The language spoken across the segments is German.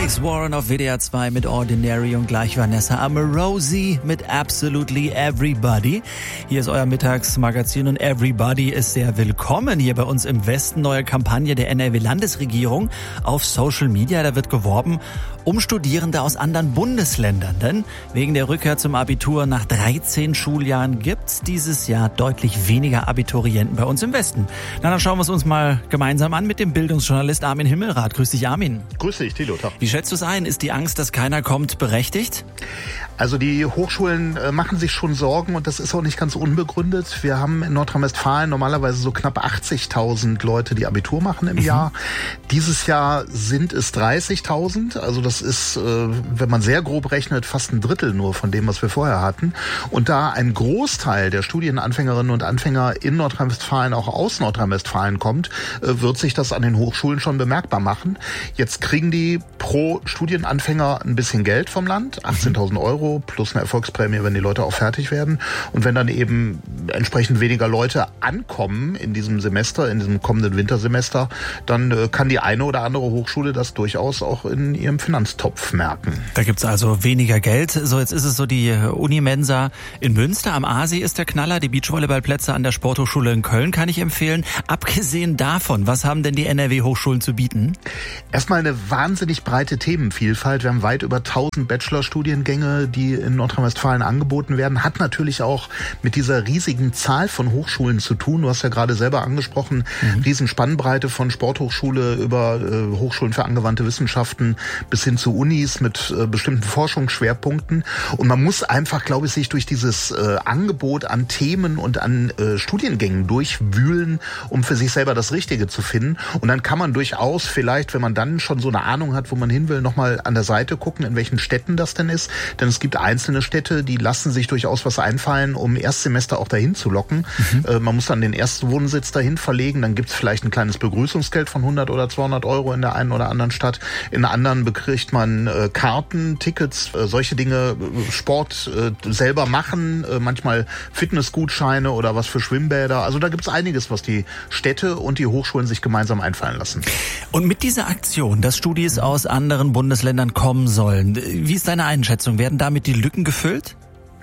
Alex Warren auf WDR 2 mit Ordinary und gleich Vanessa Amorosi mit Absolutely Everybody. Hier ist euer Mittagsmagazin und Everybody ist sehr willkommen hier bei uns im Westen. Neue Kampagne der NRW-Landesregierung auf Social Media. Da wird geworben um Studierende aus anderen Bundesländern. Denn wegen der Rückkehr zum Abitur nach 13 Schuljahren gibt's dieses Jahr deutlich weniger Abiturienten bei uns im Westen. Na, dann schauen wir es uns mal gemeinsam an mit dem Bildungsjournalist Armin Himmelrath. Grüß dich, Armin. Grüß dich, Thilo. Wie schätzt du es ein? Ist die Angst, dass keiner kommt, berechtigt? Also die Hochschulen machen sich schon Sorgen und das ist auch nicht ganz unbegründet. Wir haben in Nordrhein-Westfalen normalerweise so knapp 80.000 Leute, die Abitur machen im Jahr. Dieses Jahr sind es 30.000. Also das ist, wenn man sehr grob rechnet, fast ein Drittel nur von dem, was wir vorher hatten. Und da ein Großteil der Studienanfängerinnen und Anfänger in Nordrhein-Westfalen auch aus Nordrhein-Westfalen kommt, wird sich das an den Hochschulen schon bemerkbar machen. Jetzt kriegen die pro Studienanfänger ein bisschen Geld vom Land, 18.000 Euro plus eine Erfolgsprämie, wenn die Leute auch fertig werden. Und wenn dann eben entsprechend weniger Leute ankommen in diesem Semester, in diesem kommenden Wintersemester, dann kann die eine oder andere Hochschule das durchaus auch in ihrem Finanztopf merken. Da gibt's also weniger Geld. So, jetzt ist es so, die Unimensa in Münster am Aasee ist der Knaller. Die Beachvolleyballplätze an der Sporthochschule in Köln kann ich empfehlen. Abgesehen davon, was haben denn die NRW-Hochschulen zu bieten? Erstmal eine wahnsinnig breite Themenvielfalt. Wir haben weit über 1000 Bachelorstudiengänge, die in Nordrhein-Westfalen angeboten werden. Hat natürlich auch mit dieser riesigen Zahl von Hochschulen zu tun. Du hast ja gerade selber angesprochen, riesen Spannbreite von Sporthochschule über Hochschulen für angewandte Wissenschaften bis hin zu Unis mit bestimmten Forschungsschwerpunkten. Und man muss einfach, glaube ich, sich durch dieses Angebot an Themen und an Studiengängen durchwühlen, um für sich selber das Richtige zu finden. Und dann kann man durchaus vielleicht, wenn man dann schon so eine Ahnung hat, wo man hin will, nochmal an der Seite gucken, in welchen Städten das denn ist. Denn es gibt einzelne Städte, die lassen sich durchaus was einfallen, um Erstsemester auch dahin zu locken. Man muss dann den ersten Wohnsitz dahin verlegen. Dann gibt es vielleicht ein kleines Begrüßungsgeld von 100 oder 200 Euro in der einen oder anderen Stadt. In anderen bekriegt man Karten, Tickets, solche Dinge, Sport selber machen, manchmal Fitnessgutscheine oder was für Schwimmbäder. Also da gibt es einiges, was die Städte und die Hochschulen sich gemeinsam einfallen lassen. Und mit dieser Aktion, dass Studis aus anderen Bundesländern kommen sollen, wie ist deine Einschätzung? Werden damit die Lücken gefüllt?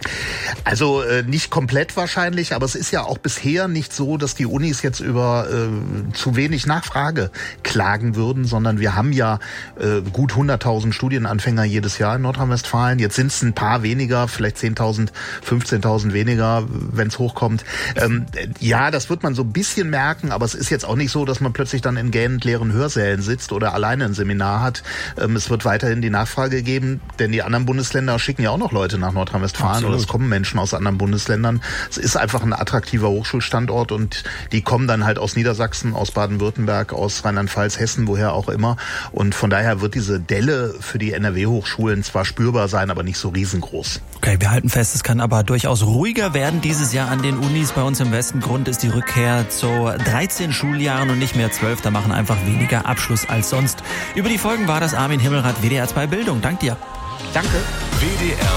Also nicht komplett wahrscheinlich, aber es ist ja auch bisher nicht so, dass die Unis jetzt über zu wenig Nachfrage klagen würden, sondern wir haben ja gut 100.000 Studienanfänger jedes Jahr in Nordrhein-Westfalen. Jetzt sind es ein paar weniger, vielleicht 10.000, 15.000 weniger, wenn es hochkommt. Ja, das wird man so ein bisschen merken, aber es ist jetzt auch nicht so, dass man plötzlich dann in gähnend leeren Hörsälen sitzt oder alleine ein Seminar hat. Es wird weiterhin die Nachfrage geben, denn die anderen Bundesländer schicken ja auch noch Leute nach Nordrhein-Westfalen. Oder es kommen Menschen aus anderen Bundesländern. Es ist einfach ein attraktiver Hochschulstandort und die kommen dann halt aus Niedersachsen, aus Baden-Württemberg, aus Rheinland-Pfalz, Hessen, woher auch immer. Und von daher wird diese Delle für die NRW-Hochschulen zwar spürbar sein, aber nicht so riesengroß. Okay, wir halten fest, es kann aber durchaus ruhiger werden dieses Jahr an den Unis bei uns im Westen. Grund ist die Rückkehr zu 13 Schuljahren und nicht mehr 12. Da machen einfach weniger Abschluss als sonst. Über die Folgen war das Armin Himmelrath, WDR 2 Bildung. Dank dir. Danke. WDR